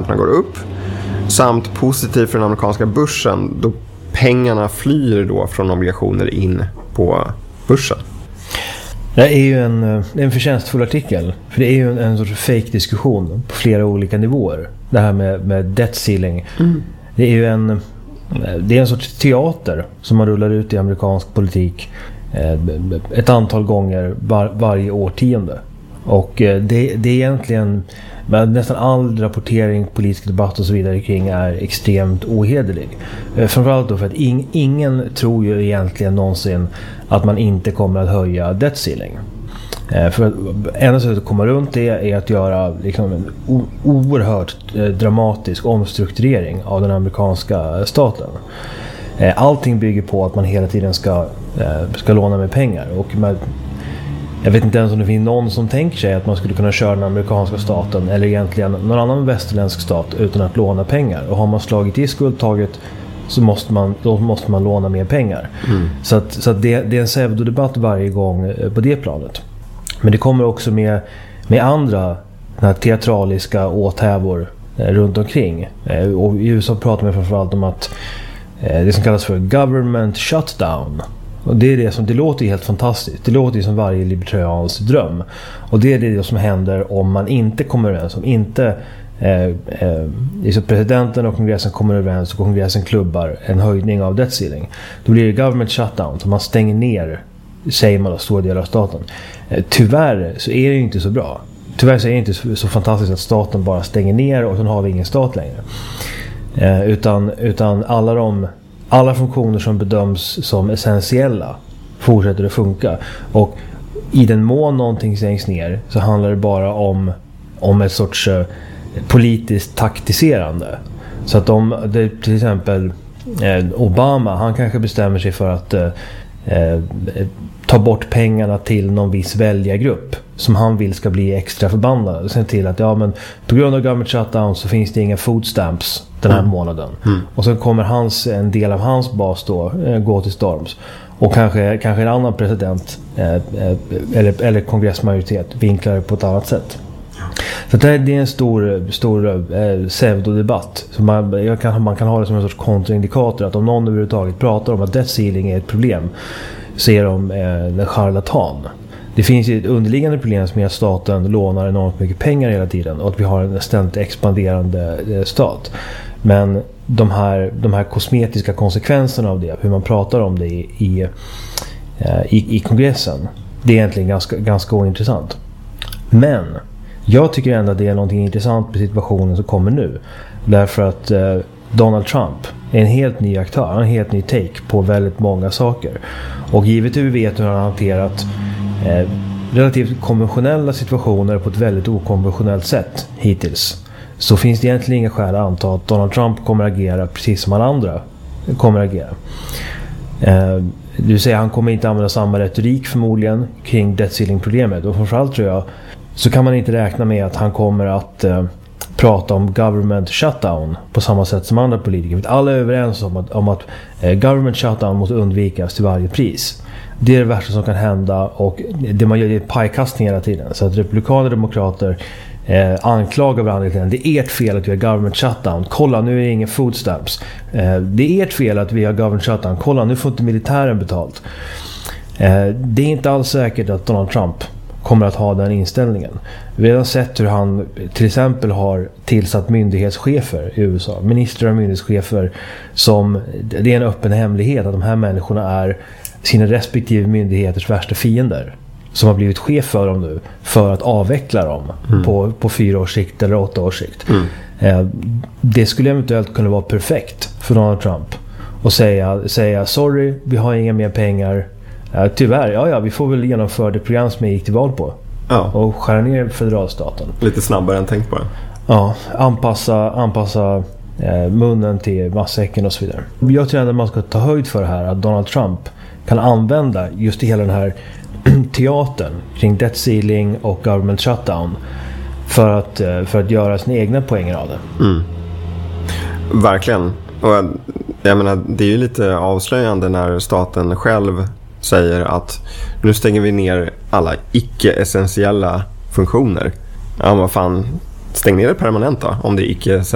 räntorna går upp, samt positivt för den amerikanska börsen då pengarna flyr då från obligationer in på börsen. Det är ju en förtjänstfull artikel, för det är ju en sorts fake-diskussion på flera olika nivåer. Det här med debt ceiling. Det är ju en sorts teater som man rullar ut i amerikansk politik ett antal gånger varje årtionde. Och det är egentligen nästan all rapportering, politisk debatt och så vidare kring är extremt ohederlig. Framförallt då för att ingen tror ju egentligen någonsin att man inte kommer att höja debt ceiling. För enda sättet att komma runt det är att göra liksom en oerhört dramatisk omstrukturering av den amerikanska staten. Allting bygger på att man hela tiden ska låna med pengar. Och jag vet inte ens om det finns någon som tänker sig att man skulle kunna köra den amerikanska staten eller egentligen någon annan västerländsk stat utan att låna pengar. Och har man slagit i skuldtaget så måste man låna mer pengar. Så att det är en pseudodebatt varje gång på det planet. Men det kommer också med andra teatraliska åthävor runt omkring. Och i USA pratar man framförallt om att det som kallas för government shutdown. Och det låter ju helt fantastiskt. Det låter ju som varje libertarians dröm. Och det är det som händer om man inte kommer överens. Om inte presidenten och kongressen kommer överens och kongressen klubbar en höjning av debt ceiling. Då blir det government shutdown. Så man stänger ner, säger man då, stora delar av staten. Tyvärr så är det ju inte så bra. Tyvärr så är det inte så fantastiskt att staten bara stänger ner och sen har vi ingen stat längre. Utan alla funktioner som bedöms som essentiella fortsätter att funka. Och i den mån någonting stängs ner så handlar det bara om ett sorts politiskt taktiserande. Så att om det, till exempel Obama, han kanske bestämmer sig för att ta bort pengarna till någon viss väljargrupp som han vill ska bli extra förbannade. Sen till att men på grund av government shutdown så finns det inga food stamps den här månaden. Och sen kommer en del av hans bas då gå till storms. Och kanske en annan president eller kongressmajoritet vinklar det på ett annat sätt. Så det är en stor pseudodebatt. Så man kan ha det som en sorts kontraindikator att om någon överhuvudtaget pratar om att debt ceiling är ett problem så är de en charlatan. Det finns ju ett underliggande problem som är att staten lånar enormt mycket pengar hela tiden och att vi har en ständigt expanderande stat. Men de här kosmetiska konsekvenserna av det, hur man pratar om det i kongressen, det är egentligen ganska ointressant. Men jag tycker ändå att det är någonting intressant med situationen som kommer nu. Därför att Donald Trump är en helt ny aktör, en helt ny take på väldigt många saker. Och givet hur vi vet hur han har hanterat relativt konventionella situationer på ett väldigt okonventionellt sätt hittills, så finns det egentligen inga skäl att anta att Donald Trump kommer att agera precis som alla andra kommer att agera. Du säger att han kommer inte använda samma retorik förmodligen kring debt ceiling-problemet. Och framförallt tror jag så kan man inte räkna med att han kommer att prata om government shutdown på samma sätt som andra politiker. För alla är överens om att government shutdown måste undvikas till varje pris. Det är det värsta som kan hända, och det man gör är pajkastning hela tiden. Så att republikaner och demokrater anklagar varandra. Det är ert fel att vi har government shutdown. Kolla, nu är det ingen food stamps. Det är ert fel att vi har government shutdown. Kolla, nu får inte militären betalt. Det är inte alls säkert att Donald Trump kommer att ha den inställningen. Vi har sett hur han till exempel har tillsatt myndighetschefer i USA. Ministrar och myndighetschefer som, det är en öppen hemlighet att de här människorna är sina respektive myndigheters värsta fiender, som har blivit chef för dem nu för att avveckla dem på 4 års sikt eller 8 års sikt. Det skulle eventuellt kunna vara perfekt för Donald Trump och säga sorry, vi har inga mer pengar. Tyvärr, vi får väl genomföra det program som jag gick till val på. Ja. Och skära ner federalstaten. Lite snabbare än tänkt på det. Ja, anpassa munnen till matsäcken och så vidare. Jag tror att man ska ta höjd för det här att Donald Trump kan använda just hela den här teatern kring debt ceiling och government shutdown för att göra sina egna poänger av det. Verkligen. Och jag menar, det är ju lite avslöjande när staten själv säger att nu stänger vi ner alla icke-essentiella funktioner. Ja, vad fan, stäng ner det permanent då, om det är icke